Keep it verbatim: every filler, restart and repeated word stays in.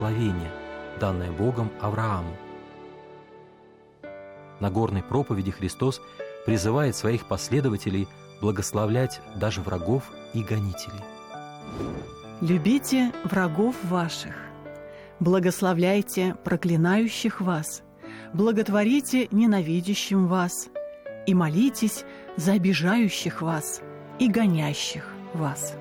благословение, данное Богом Аврааму. На Нагорной проповеди Христос призывает своих последователей благословлять даже врагов и гонителей. «Любите врагов ваших, благословляйте проклинающих вас, благотворите ненавидящим вас и молитесь за обижающих вас и гонящих вас».